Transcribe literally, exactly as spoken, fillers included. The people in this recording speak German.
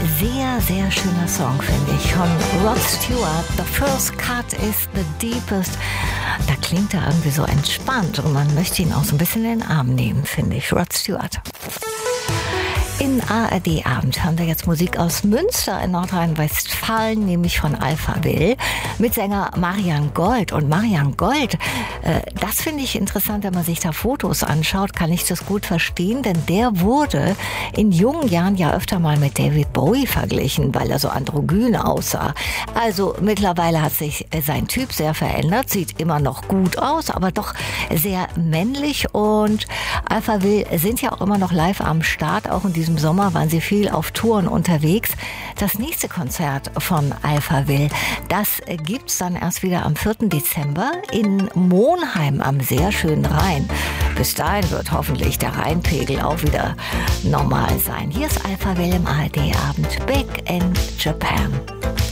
Sehr, sehr schöner Song, finde ich, von Rod Stewart. The First Cut is the Deepest. Da klingt er irgendwie so entspannt und man möchte ihn auch so ein bisschen in den Arm nehmen, finde ich. Rod Stewart. In A R D Abend hören wir jetzt Musik aus Münster in Nordrhein-Westfalen, nämlich von Alpha Will mit Sänger Marian Gold. Und Marian Gold, äh, das finde ich interessant, wenn man sich da Fotos anschaut, kann ich das gut verstehen, denn der wurde in jungen Jahren ja öfter mal mit David Bowie verglichen, weil er so androgyn aussah. Also mittlerweile hat sich sein Typ sehr verändert, sieht immer noch gut aus, aber doch sehr männlich, und Alpha Will sind ja auch immer noch live am Start, auch in diesem Sommer waren sie viel auf Touren unterwegs. Das nächste Konzert von Alpha Will, das gibt's dann erst wieder am vierten Dezember in Monheim am sehr schönen Rhein. Bis dahin wird hoffentlich der Rheinpegel auch wieder normal sein. Hier ist Alpha Will im A R D Abend. Back in Japan.